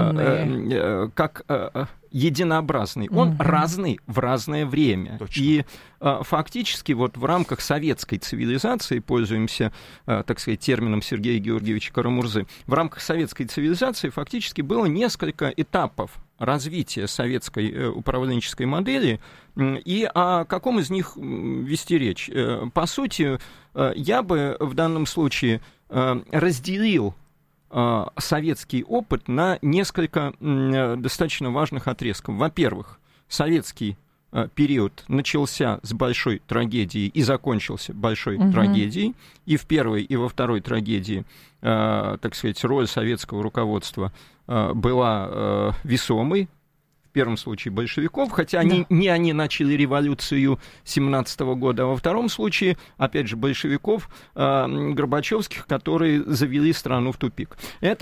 как единообразный. Он разный в разное время. Точно. И фактически вот в рамках советской цивилизации, пользуемся, так сказать, термином Сергея Георгиевича Карамурзы, в рамках советской цивилизации фактически было несколько этапов развития советской управленческой модели, и о каком из них вести речь. По сути, я бы в данном случае разделил советский опыт на несколько достаточно важных отрезков. Во-первых, советский период начался с большой трагедии и закончился большой трагедией. И в первой, и во второй трагедии, так сказать, роль советского руководства была весомой. В первом случае большевиков, хотя они начали революцию 17 года, а во втором случае, опять же, большевиков, горбачевских, которые завели страну в тупик.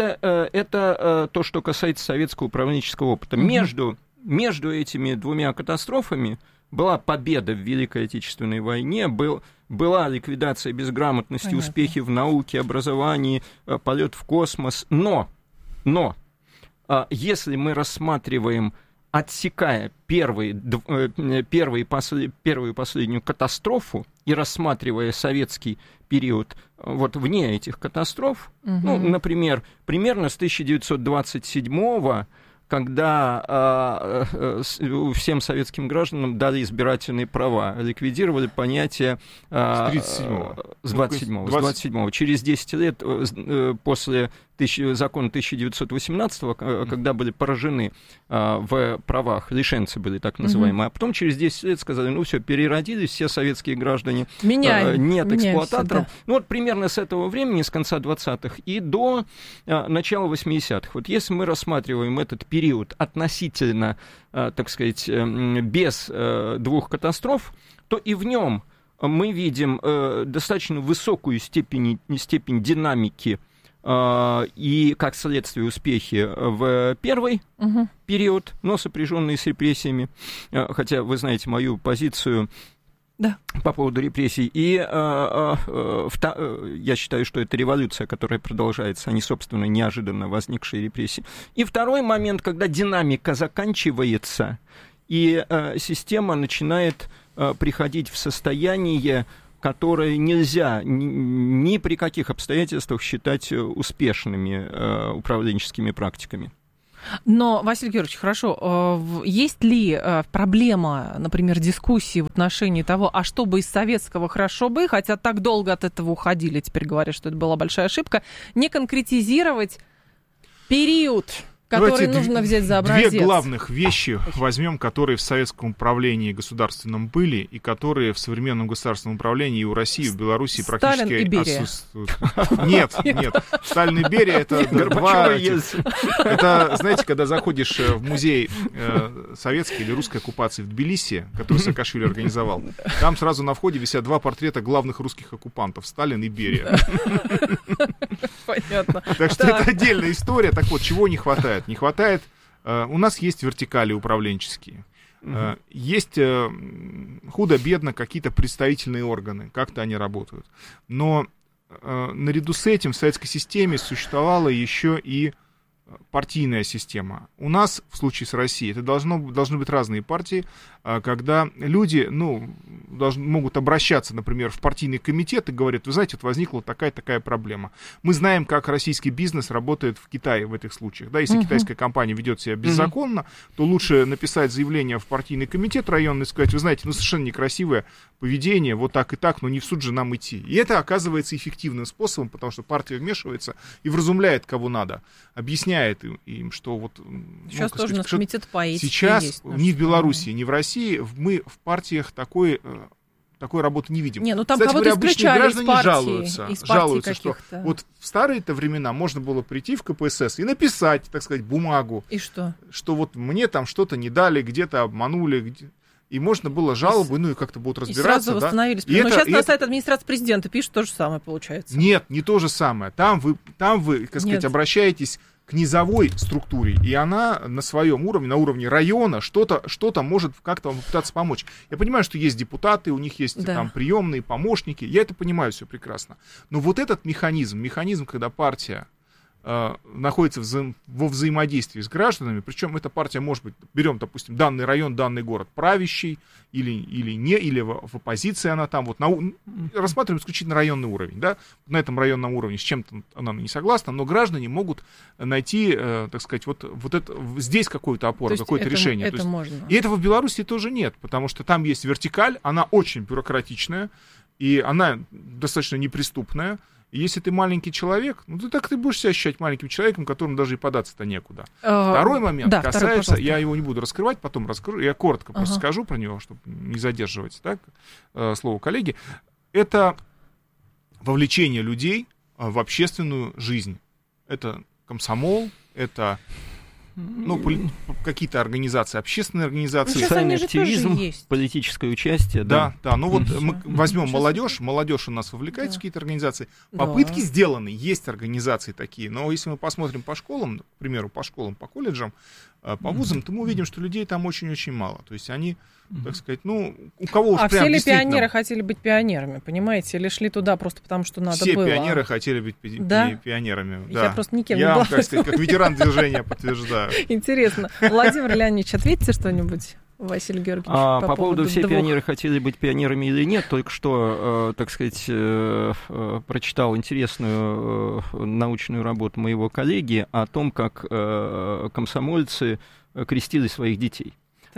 Это то, что касается советского управленческого опыта. Между этими двумя катастрофами была победа в Великой Отечественной войне, была ликвидация безграмотности, успехи в науке, образовании, полет в космос. Но если мы рассматриваем, отсекая первую и последнюю катастрофу и рассматривая советский период вот вне этих катастроф, ну, например, примерно с 1927-го, когда всем советским гражданам дали избирательные права, ликвидировали понятие с 27-го. Через 10 лет после закона 1918-го, когда были поражены в правах, лишенцы были так называемые, а потом через 10 лет сказали, ну все, переродились все советские граждане, нет эксплуататоров. Да. Ну вот примерно с этого времени, с конца 20-х и до начала 80-х. Вот если мы рассматриваем этот период относительно, так сказать, без двух катастроф, то и в нем мы видим достаточно высокую степень динамики и, как следствие, успехи в первый период, но сопряженные с репрессиями, хотя вы знаете мою позицию по поводу репрессий. И я считаю, что это революция, которая продолжается, а не, собственно, неожиданно возникшие репрессии. И второй момент, когда динамика заканчивается, и система начинает приходить в состояние, которое нельзя ни при каких обстоятельствах считать успешными управленческими практиками. Но, Василий Георгиевич, хорошо, есть ли проблема, например, дискуссии в отношении того, а что бы из советского хорошо бы, хотя так долго от этого уходили, теперь говорят, что это была большая ошибка, не конкретизировать период, который нужно взять за образец? Две главных вещи возьмем, которые в советском управлении государственном были, и которые в современном государственном управлении и у России, и в Беларуси практически отсутствуют. Нет. Сталин и Берия — это два... Это, знаете, когда заходишь в музей советской или русской оккупации в Тбилиси, который Саакашвили организовал, там сразу на входе висят два портрета главных русских оккупантов — Сталин и Берия. Понятно. Так что это отдельная история. Так вот, чего не хватает? Не хватает... У нас есть вертикали управленческие. Есть худо-бедно какие-то представительные органы. Как-то они работают. Но наряду с этим в советской системе существовала еще и партийная система. У нас, в случае с Россией, это должны быть разные партии, когда люди, могут обращаться, например, в партийный комитет и говорят: вы знаете, вот возникла такая проблема. Мы знаем, как российский бизнес работает в Китае в этих случаях. Да, если китайская компания ведет себя беззаконно, то лучше написать заявление в партийный комитет районный и сказать: вы знаете, совершенно некрасивое поведение, вот так и так, но не в суд же нам идти. И это оказывается эффективным способом, потому что партия вмешивается и вразумляет, кого надо, объясняет им, что вот... Сейчас тоже у нас комитет по этике сейчас есть. Ни в Беларуси, ни в России мы в партиях такой работы не видим. Там кстати кого-то говоря, обычные граждане жалуются, что вот в старые-то времена можно было прийти в КПСС и написать, так сказать, бумагу. И что? Что вот мне там что-то не дали, где-то обманули, и можно было жалобы, и как-то будут разбираться. И сразу восстановились. Да? Но сейчас на сайт администрации президента пишут то же самое, получается. Нет, не то же самое. Там вы так сказать, обращаетесь к низовой структуре, и она на своем уровне, на уровне района, что-то может как-то вам пытаться помочь. Я понимаю, что есть депутаты, у них есть там приемные помощники, я это понимаю все прекрасно. Но вот этот механизм, когда партия находится во взаимодействии с гражданами, причем эта партия может быть, берем, допустим, данный район, данный город правящий, или не, или в оппозиции она там, рассматриваем исключительно районный уровень, да, на этом районном уровне с чем-то она не согласна, но граждане могут найти, так сказать, вот это, здесь какую-то опору, какое-то решение. Это можно. И этого в Беларуси тоже нет, потому что там есть вертикаль, она очень бюрократичная, и она достаточно неприступная. И если ты маленький человек, ты будешь себя ощущать маленьким человеком, которому даже и податься-то некуда. Второй момент касается, я его не буду раскрывать, потом расскажу, я коротко просто скажу про него, чтобы не задерживать слово коллеги. Это вовлечение людей в общественную жизнь. Это комсомол, это какие-то организации, общественные организации. Социальный активизм, политическое участие. Да. Мы возьмем молодежь у нас вовлекается в какие-то организации. Попытки сделаны, есть организации такие, но если мы посмотрим по школам, к примеру, по колледжам, по вузам, то мы увидим, что людей там очень-очень мало. То есть они, так сказать, у кого уж прям все ли действительно... пионеры хотели быть пионерами, понимаете? Или шли туда просто потому, что надо все было? Все пионеры хотели быть пионерами. Да. Я просто никем не была. была. Я вам, так сказать, как ветеран движения подтверждаю. Интересно. Владимир Леонидович, ответьте что-нибудь, Василий Георгиевич, по поводу все пионеры хотели быть пионерами или нет, только что, так сказать, прочитал интересную научную работу моего коллеги о том, как комсомольцы крестили своих детей.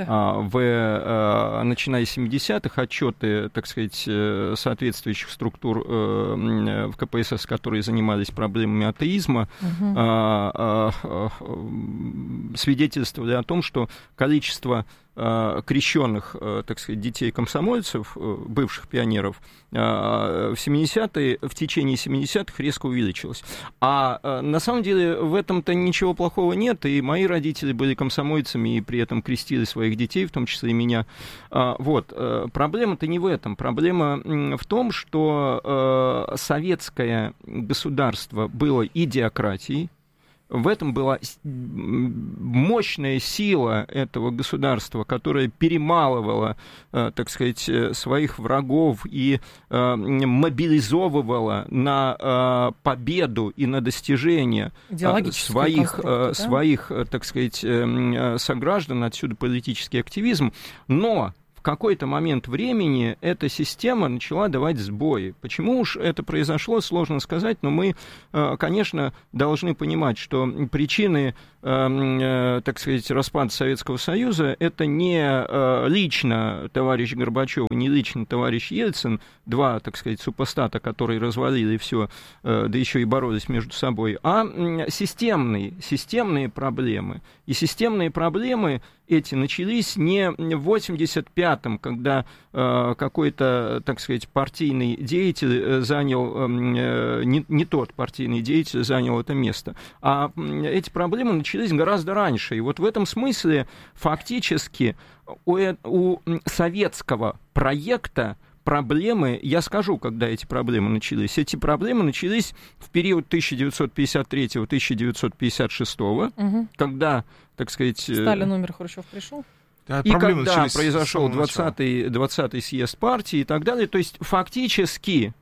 Начиная с 70-х, отчеты, так сказать, соответствующих структур в КПСС, которые занимались проблемами атеизма, свидетельствовали о том, что количество крещенных, так сказать, детей-комсомольцев, бывших пионеров, в течение 70-х резко увеличилось. А на самом деле в этом-то ничего плохого нет, и мои родители были комсомольцами и при этом крестили своих детей, в том числе и меня. Вот. Проблема-то не в этом. Проблема в том, что советское государство было идиократией. В этом была мощная сила этого государства, которая перемалывала, так сказать, своих врагов и мобилизовывала на победу и на достижение своих, так сказать, сограждан, отсюда политический активизм. Но в какой-то момент времени эта система начала давать сбои. Почему уж это произошло, сложно сказать, но мы, конечно, должны понимать, что причины, так сказать, распада Советского Союза — это не лично товарищ Горбачев, не лично товарищ Ельцин, два, так сказать, супостата, которые развалили все, да еще и боролись между собой, а системные проблемы. И системные проблемы эти начались не в 85-м, когда какой-то, так сказать, партийный деятель занял, не тот партийный деятель занял это место, а эти проблемы начались гораздо раньше. И вот в этом смысле фактически у советского проекта проблемы, я скажу, когда эти проблемы начались. Эти проблемы начались в период 1953-1956, когда, так сказать... Сталин умер, Хрущев пришел. Да, и когда произошел 20-й съезд партии и так далее, то есть фактически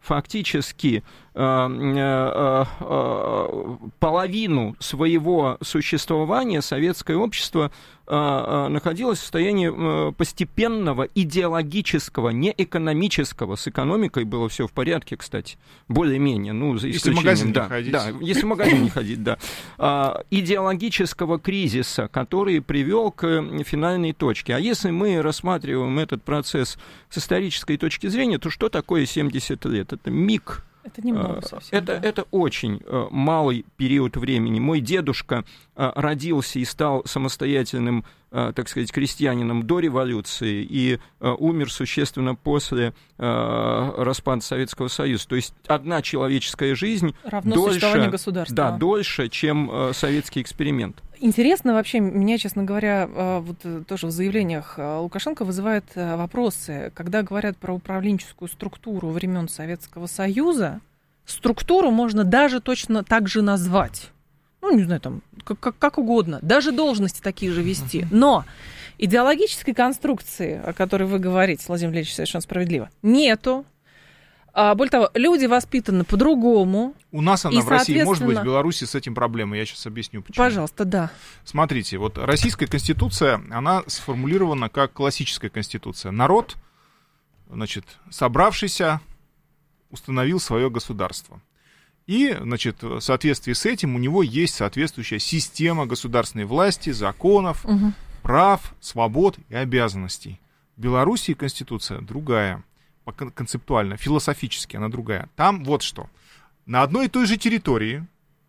половину своего существования советское общество находилось в состоянии постепенного идеологического, не экономического. С экономикой было все в порядке, кстати, более-менее, ну, за исключением... Если в магазин не ходить. Да, если в магазин не ходить, да. Идеологического кризиса, который привел к финальной точке. А если мы рассматриваем этот процесс с исторической точки зрения, то что такое 70 лет? Это миг. Это немного совсем. Это очень малый период времени. Мой дедушка родился и стал самостоятельным, так сказать, крестьянином до революции и умер существенно после распада Советского Союза. То есть одна человеческая жизнь равно существованию государства. Да, дольше, чем советский эксперимент. Интересно вообще, меня, честно говоря, вот тоже в заявлениях Лукашенко вызывает вопросы, когда говорят про управленческую структуру времен Советского Союза, структуру можно даже точно так же назвать. Ну, не знаю, там, как угодно, даже должности такие же вести. Но идеологической конструкции, о которой вы говорите, Владимир Владимирович, совершенно справедливо, нету. Более того, люди воспитаны по-другому. У нас она в России, может быть, в Беларуси с этим проблемы. Я сейчас объясню, почему. Пожалуйста, да. Смотрите, вот российская конституция, она сформулирована как классическая конституция. Народ, значит, собравшийся, установил свое государство. И, значит, в соответствии с этим у него есть соответствующая система государственной власти, законов, прав, свобод и обязанностей. В Беларуси конституция другая. Концептуально, философически она другая. Там вот что. На одной и той же территории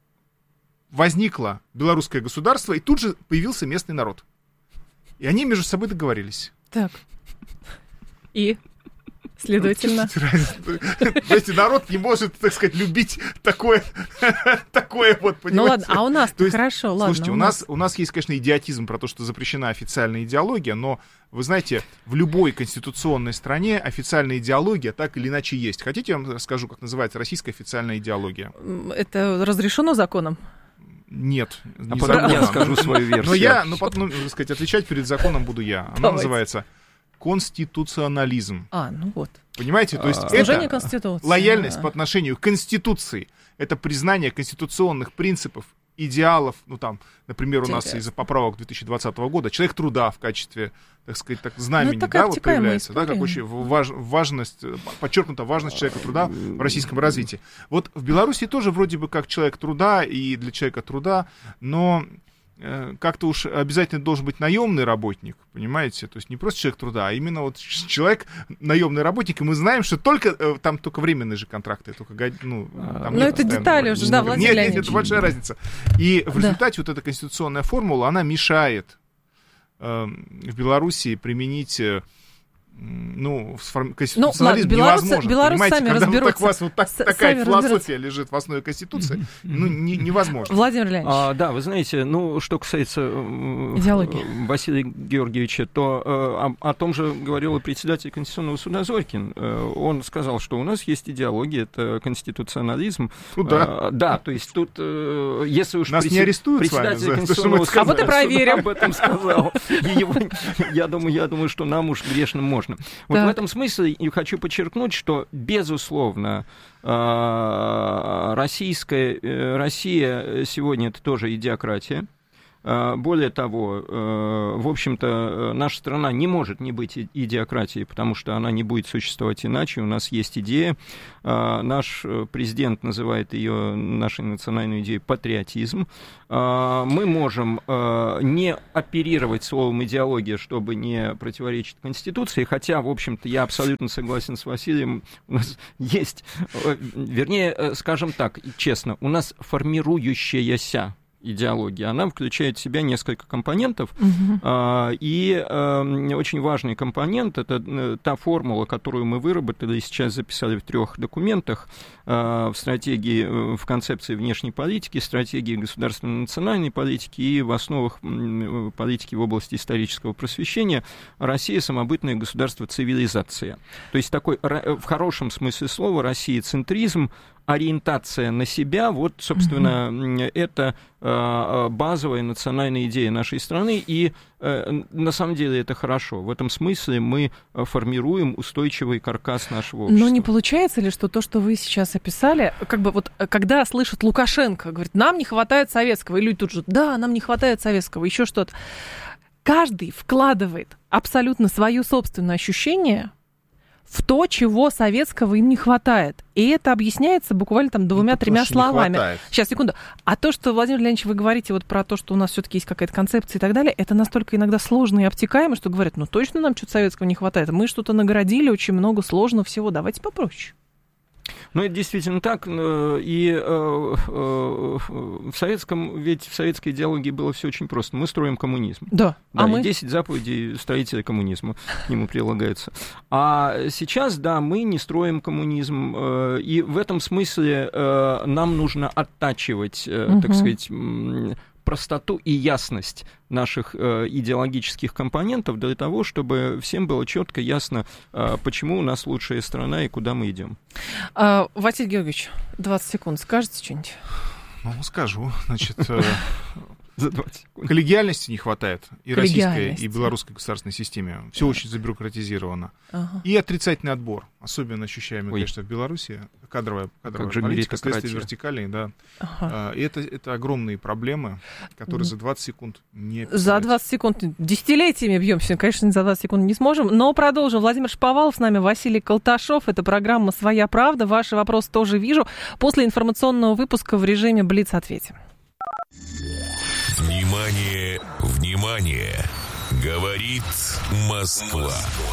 возникло белорусское государство, и тут же появился местный народ. И они между собой договорились. Так. И? Следовательно. Знаете, народ не может, так сказать, любить такое вот, понимаете? Ну ладно, а у нас-то хорошо, ладно. Слушайте, у нас есть, конечно, идиотизм про то, что запрещена официальная идеология, но, вы знаете, в любой конституционной стране официальная идеология так или иначе есть. Хотите, я вам расскажу, как называется российская официальная идеология? Это разрешено законом? Нет, не законом. Я скажу свою версию. Но потом, так сказать, отвечать перед законом буду я. Она называется конституционализм. Ну вот. Понимаете, то есть это лояльность по отношению к Конституции, это признание конституционных принципов, идеалов, ну там, например, у нас из-за поправок 2020 года человек труда в качестве, так сказать, знамени, да, вот появляется, да, как очень важность, подчеркнута важность человека труда в российском развитии. Вот в Беларуси тоже вроде бы как человек труда и для человека труда, но как-то уж обязательно должен быть наемный работник, понимаете? То есть не просто человек труда, а именно вот человек наемный работник, и мы знаем, что там только временные же контракты, только, ну, там но это детали уже, да, Владимир Леонидович. Нет, это большая разница. И в результате вот эта конституционная формула, она мешает в Белоруссии применить... конституционализм невозможен. Белорусы сами разберутся. Такая философия лежит в основе Конституции, невозможно. Владимир Леонидович. Да, вы знаете, что касается Василия Георгиевича, то о том же говорил и председатель Конституционного суда Зорькин. Он сказал, что у нас есть идеология, это конституционализм. Да, то есть тут, если уж нас не арестуют председатель Конституционного суда об этом сказал, я думаю, что нам уж грешным можно. Вот в этом смысле я хочу подчеркнуть, что, безусловно, Россия сегодня это тоже идиократия. Более того, в общем-то, наша страна не может не быть идиократией, потому что она не будет существовать иначе. У нас есть идея. Наш президент называет ее, нашей национальной идеей, патриотизм. Мы можем не оперировать словом идеология, чтобы не противоречить Конституции, хотя, в общем-то, я абсолютно согласен с Василием. У нас есть, вернее, скажем так, честно, у нас формирующаяся идеология, она включает в себя несколько компонентов, и очень важный компонент — это та формула, которую мы выработали и сейчас записали в 3 документах, в стратегии, в концепции внешней политики, стратегии государственной национальной политики и в основах политики в области исторического просвещения. Россия — самобытное государство, цивилизация. То есть такой, в хорошем смысле слова, Россия-центризм, ориентация на себя, вот, собственно, это базовая национальная идея нашей страны, и на самом деле это хорошо. В этом смысле мы формируем устойчивый каркас нашего общества. Но не получается ли, что то, что вы сейчас описали, как бы вот, когда слышат Лукашенко, говорит, нам не хватает советского, и люди тут же, да, нам не хватает советского, еще что-то. Каждый вкладывает абсолютно свое собственное ощущение в то, чего советского им не хватает. И это объясняется буквально там 2-3 словами. Сейчас, секунду. А то, что, Владимир Леонидович, вы говорите вот про то, что у нас все-таки есть какая-то концепция и так далее, это настолько иногда сложно и обтекаемо, что говорят, точно нам что-то советского не хватает. Мы что-то наградили, очень много сложного всего. Давайте попроще. Это действительно так, и в советской идеологии было все очень просто. Мы строим коммунизм. Да, и мы... 10 заповедей строителя коммунизма к нему прилагаются. А сейчас, да, мы не строим коммунизм, и в этом смысле нам нужно оттачивать, так сказать, простоту и ясность наших идеологических компонентов для того, чтобы всем было четко ясно, почему у нас лучшая страна и куда мы идем. Василий Георгиевич, 20 секунд, скажете что-нибудь? Скажу. Значит, коллегиальности не хватает и российской, и белорусской государственной системе. Все очень забюрократизировано. И отрицательный отбор. Особенно ощущаемый, конечно, в Беларуси. Кадровая политика, следствие вертикали. Да. И это огромные проблемы, которые за 20 секунд не описать. За 20 секунд десятилетиями бьемся. Конечно, за 20 секунд не сможем. Но продолжим. Владимир Шаповалов с нами, Василий Колташов. Это программа «Своя правда». Ваши вопросы тоже вижу. После информационного выпуска в режиме «Блиц» ответим. Внимание, внимание! Говорит Москва.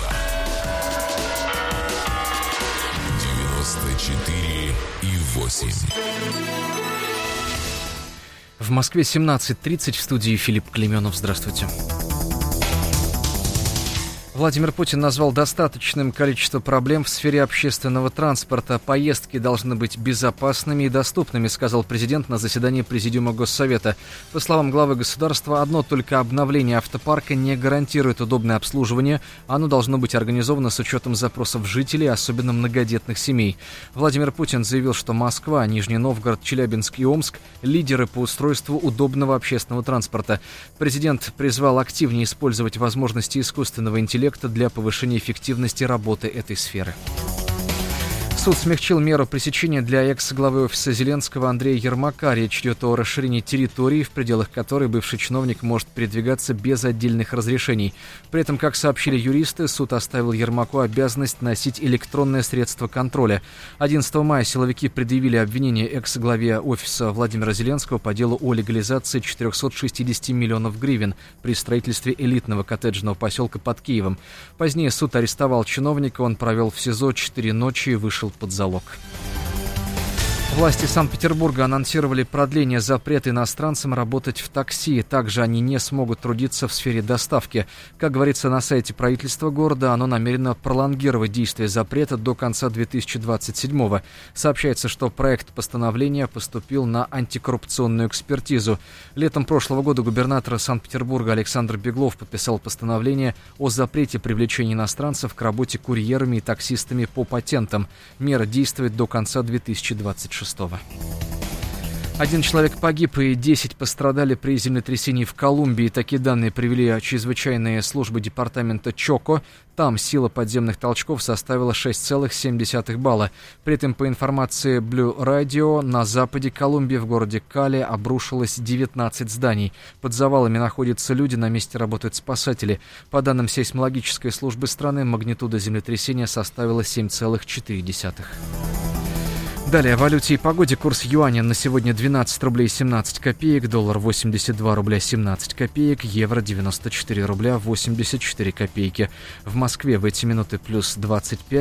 94,8. В Москве 17:30, в студии Филипп Клеменов. Здравствуйте. Владимир Путин назвал достаточным количество проблем в сфере общественного транспорта. Поездки должны быть безопасными и доступными, сказал президент на заседании Президиума Госсовета. По словам главы государства, одно только обновление автопарка не гарантирует удобное обслуживание. Оно должно быть организовано с учетом запросов жителей, особенно многодетных семей. Владимир Путин заявил, что Москва, Нижний Новгород, Челябинск и Омск – лидеры по устройству удобного общественного транспорта. Президент призвал активнее использовать возможности искусственного интеллекта для повышения эффективности работы этой сферы. Суд смягчил меру пресечения для экс-главы офиса Зеленского Андрея Ермака. Речь идет о расширении территории, в пределах которой бывший чиновник может передвигаться без отдельных разрешений. При этом, как сообщили юристы, суд оставил Ермаку обязанность носить электронное средство контроля. 11 мая силовики предъявили обвинение экс-главе офиса Владимира Зеленского по делу о легализации 460 миллионов гривен при строительстве элитного коттеджного поселка под Киевом. Позднее суд арестовал чиновника, он провел в СИЗО 4 ночи и вышел под залог. Власти Санкт-Петербурга анонсировали продление запрета иностранцам работать в такси. Также они не смогут трудиться в сфере доставки. Как говорится на сайте правительства города, оно намерено пролонгировать действие запрета до конца 2027-го. Сообщается, что проект постановления поступил на антикоррупционную экспертизу. Летом прошлого года губернатор Санкт-Петербурга Александр Беглов подписал постановление о запрете привлечения иностранцев к работе курьерами и таксистами по патентам. Мера действует до конца 2026. 1 человек погиб и 10 пострадали при землетрясении в Колумбии. Такие данные привели чрезвычайные службы департамента Чоко. Там сила подземных толчков составила 6,7 балла. При этом, по информации Blue Radio, на западе Колумбии в городе Кали обрушилось 19 зданий. Под завалами находятся люди, на месте работают спасатели. По данным сейсмологической службы страны, магнитуда землетрясения составила 7,4. Далее о валюте и погоде. Курс юаня на сегодня 12 рублей 17 копеек, доллар 82 рубля 17 копеек, евро 94 рубля 84 копейки. В Москве в эти минуты плюс 25.